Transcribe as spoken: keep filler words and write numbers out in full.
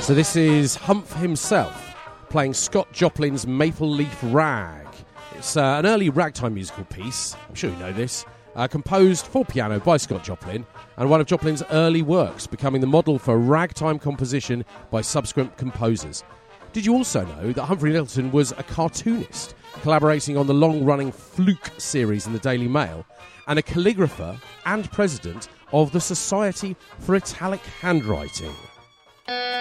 So this is Humph himself playing Scott Joplin's Maple Leaf Rag. It's uh, an early ragtime musical piece, I'm sure you know this, uh, composed for piano by Scott Joplin, and one of Joplin's early works, becoming the model for ragtime composition by subsequent composers. Did you also know that Humphrey Lyttelton was a cartoonist, collaborating on the long-running Fluke series in the Daily Mail, and a calligrapher and president of the Society for Italic Handwriting?